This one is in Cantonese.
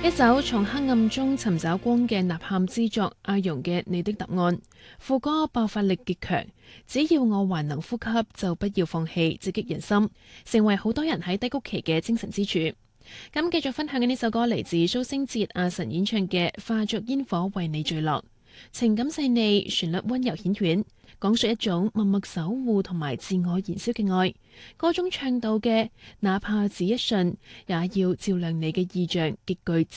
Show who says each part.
Speaker 1: 一首從黑暗中尋找光嘅吶喊之作，阿容嘅《你的答案》。副歌爆發力極強，只要我還能呼吸，就不要放棄，直擊人心，成為好多人喺低谷期嘅精神支柱。咁繼續分享嘅呢首歌嚟自蘇星哲阿神演唱嘅《化作煙火為你墜落》，情感細膩，旋律溫柔縈縈，講述一種默默守護同埋自我燃燒嘅愛。歌中唱到嘅，哪怕只一瞬，也要照亮你嘅意象，極具